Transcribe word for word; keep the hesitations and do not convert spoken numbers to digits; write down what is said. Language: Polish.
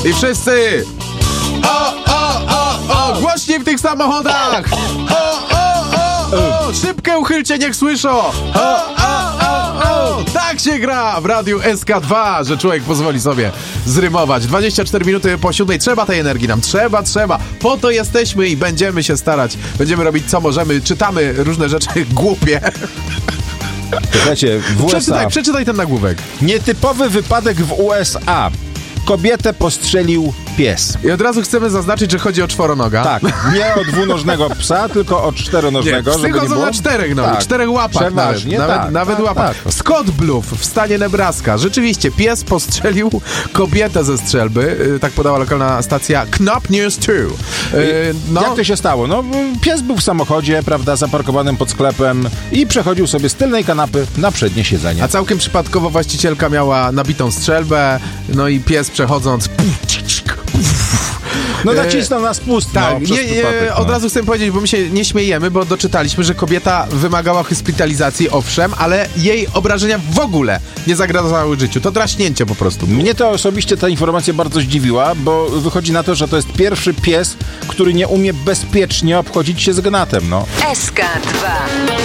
I wszyscy! O, o, o, o! Głośniej w tych samochodach! O, o, o, o! Szybkę uchylcie, niech słyszą! O, o, o, o! Tak się gra w Radiu S K dwa, że człowiek pozwoli sobie zrymować. dwadzieścia cztery minuty po siódmej. Trzeba tej energii nam. Trzeba, trzeba. Po to jesteśmy i będziemy się starać. Będziemy robić co możemy. Czytamy różne rzeczy głupie. Słuchajcie, w U S A... Przeczytaj, przeczytaj ten nagłówek. Nietypowy wypadek w U S A. Kobietę postrzelił pies. I od razu chcemy zaznaczyć, że chodzi o czworonoga. Tak, nie o dwunożnego psa, tylko o czteronożnego. Nie, psy żeby nie chodzą było... na czterech, no, tak. czterech łapach Przeważnie, nawet, tak, nawet, nawet tak, łapach. tak. W Scott Bluff w stanie Nebraska. Rzeczywiście, pies postrzelił kobietę ze strzelby, yy, tak podała lokalna stacja Knop News dwa. Yy, no. Jak to się stało? No, pies był w samochodzie, prawda, zaparkowanym pod sklepem i przechodził sobie z tylnej kanapy na przednie siedzenie. A całkiem przypadkowo właścicielka miała nabitą strzelbę, no i pies przechodząc... No nacisnął na spust. Tak, no, nie, przez nie, przypadek, od no. razu chcę powiedzieć, bo my się nie śmiejemy, bo doczytaliśmy, że kobieta wymagała hospitalizacji, owszem, ale jej obrażenia w ogóle nie zagrażały życiu. To draśnięcie po prostu. Mnie to osobiście ta informacja bardzo zdziwiła, bo wychodzi na to, że to jest pierwszy pies, który nie umie bezpiecznie obchodzić się z gnatem, no. S K dwa.